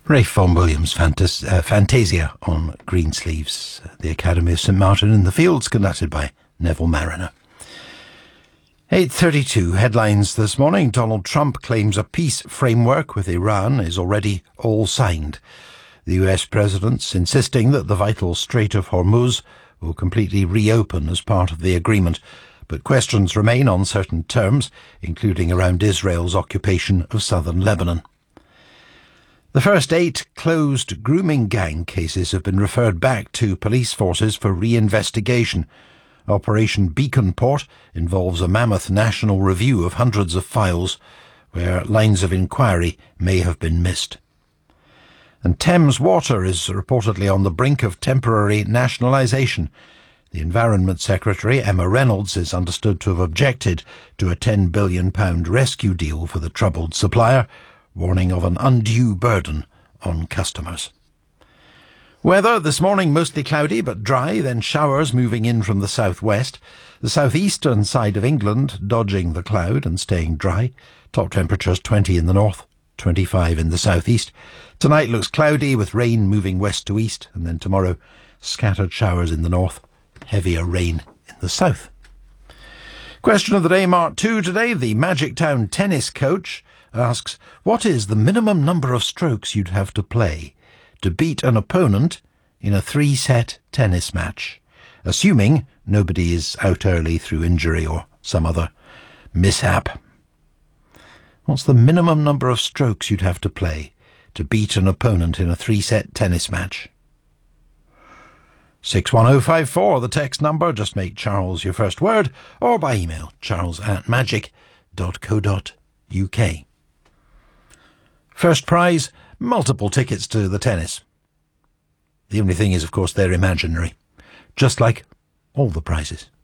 Rafe Vaughan Williams' Fantasia on Greensleeves, the Academy of St Martin in the Fields, conducted by Neville Mariner. 8:32 headlines this morning. Donald Trump claims a peace framework with Iran is already all signed. The US president's insisting that the vital Strait of Hormuz will completely reopen as part of the agreement, but questions remain on certain terms, including around Israel's occupation of southern Lebanon. The first 8 closed grooming gang cases have been referred back to police forces for re-investigation. Operation Beacon Port involves a mammoth national review of hundreds of files where lines of inquiry may have been missed. And Thames Water is reportedly on the brink of temporary nationalisation. The Environment Secretary, Emma Reynolds, is understood to have objected to a £10 billion rescue deal for the troubled supplier, warning of an undue burden on customers. Weather this morning mostly cloudy but dry, then showers moving in from the southwest. The southeastern side of England dodging the cloud and staying dry. Top temperatures 20 in the north, 25 in the southeast. Tonight looks cloudy with rain moving west to east, and then tomorrow scattered showers in the north, heavier rain in the south. Question of the day, Mark 2 today. The Magic Town tennis coach asks, what is the minimum number of strokes you'd have to play to beat an opponent in a 3-set tennis match, assuming nobody is out early through injury or some other mishap? What's the minimum number of strokes you'd have to play to beat an opponent in a 3-set tennis match? 61054, the text number. Just make Charles your first word, or by email, charles@magic.co.uk. First prize, multiple tickets to the tennis. The only thing is, of course, they're imaginary, just like all the prizes.